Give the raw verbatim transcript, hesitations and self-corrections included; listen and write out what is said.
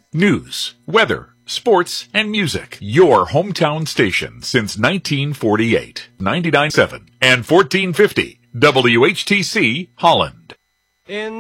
News, weather, sports, and music. Your hometown station since nineteen forty-eight. ninety-nine point seven and fourteen fifty W H T C Holland. In